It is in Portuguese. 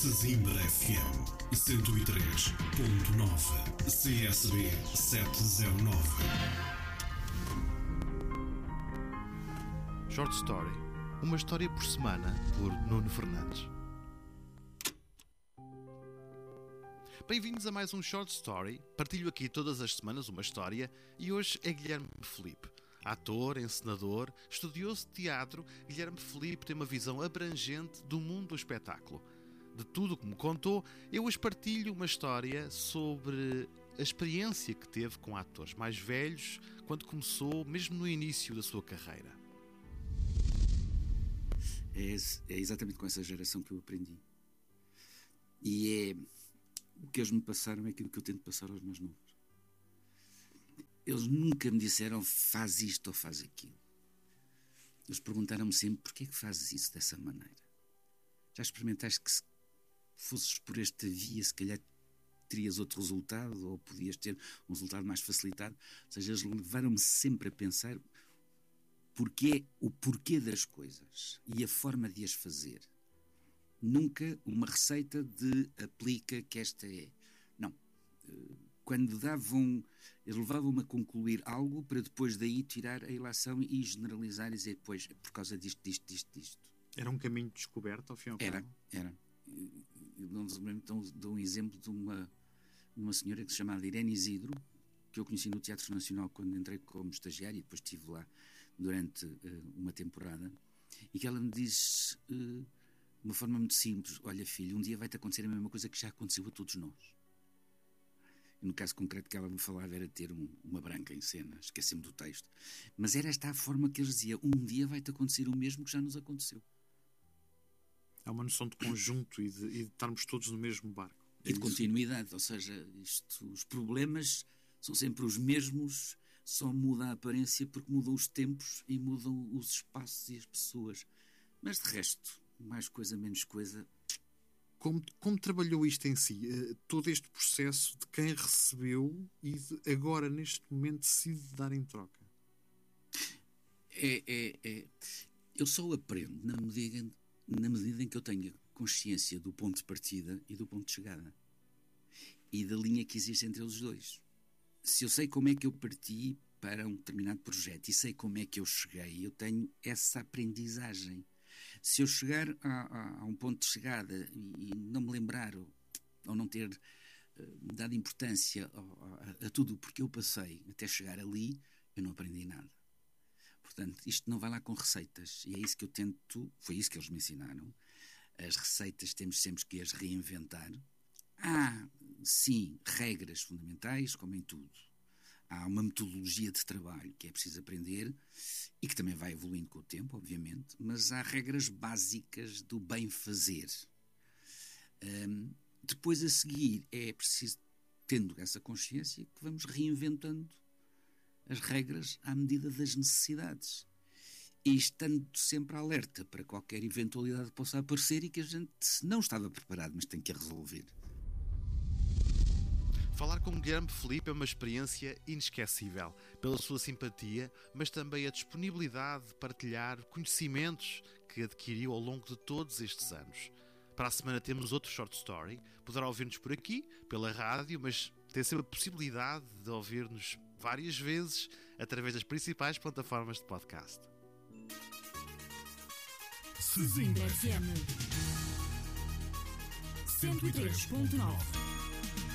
Sesimbra FM 103.9 CSB 709. Short Story, uma história por semana, por Nuno Fernandes. Bem-vindos a mais um Short Story. Partilho aqui todas as semanas uma história e hoje é Guilherme Felipe. Ator, encenador, estudioso de teatro, Guilherme Felipe tem uma visão abrangente do mundo do espetáculo. De tudo o que me contou, eu hoje partilho uma história sobre a experiência que teve com atores mais velhos quando começou, mesmo no início da sua carreira. É exatamente com essa geração que eu aprendi. E o que eles me passaram é aquilo que eu tento passar aos mais novos. Eles nunca me disseram faz isto ou faz aquilo. Eles perguntaram-me sempre porquê é que fazes isso dessa maneira. Já experimentaste que se fosses por esta via se calhar terias outro resultado ou podias ter um resultado mais facilitado? Ou seja, eles levaram-me sempre a pensar o porquê das coisas e a forma de as fazer. Nunca uma receita de aplica que esta é. Não. Quando eles levavam-me a concluir algo para depois daí tirar a ilação e generalizar e dizer, pois, por causa disto. Era um caminho de descoberta, ao fim e ao cabo? Era. Eu dou um exemplo de uma senhora que se chamava Irene Isidro, que eu conheci no Teatro Nacional quando entrei como estagiário e depois estive lá durante uma temporada, e que ela me diz de uma forma muito simples: olha filho, um dia vai-te acontecer a mesma coisa que já aconteceu a todos nós. E no caso concreto que ela me falava era ter uma branca em cena, esqueci-me do texto, mas era esta a forma que eles diziam: um dia vai-te acontecer o mesmo que já nos aconteceu. Há uma noção de conjunto e de estarmos todos no mesmo barco. E de continuidade, ou seja, os problemas são sempre os mesmos, só muda a aparência porque mudam os tempos e mudam os espaços e as pessoas. Mas de resto, mais coisa, menos coisa. Como trabalhou isto em si? Todo este processo de quem recebeu e de agora, neste momento, decide dar em troca? Eu só aprendo na medida em que eu tenha consciência do ponto de partida e do ponto de chegada. E da linha que existe entre eles dois. Se eu sei como é que eu parti para um determinado projeto e sei como é que eu cheguei, eu tenho essa aprendizagem. Se eu chegar a um ponto de chegada e não me lembrar ou não ter dado importância a tudo porque eu passei até chegar ali, eu não aprendi nada. Portanto, isto não vai lá com receitas, e é isso que eu tento, foi isso que eles me ensinaram. As receitas temos sempre que as reinventar. Há, sim, regras fundamentais, como em tudo. Há uma metodologia de trabalho que é preciso aprender e que também vai evoluindo com o tempo, obviamente, mas há regras básicas do bem fazer. Depois a seguir é preciso, tendo essa consciência, que vamos reinventando as regras à medida das necessidades e estando sempre alerta para qualquer eventualidade que possa aparecer e que a gente não estava preparado, mas tem que a resolver. Falar com Guilherme Felipe é uma experiência inesquecível, pela sua simpatia, mas também a disponibilidade de partilhar conhecimentos que adquiriu ao longo de todos estes anos. Para a semana temos outro Short Story. Poderá ouvir-nos por aqui, pela rádio, mas tem sempre a possibilidade de ouvir-nos várias vezes através das principais plataformas de podcast. Sesimbra FM 103.9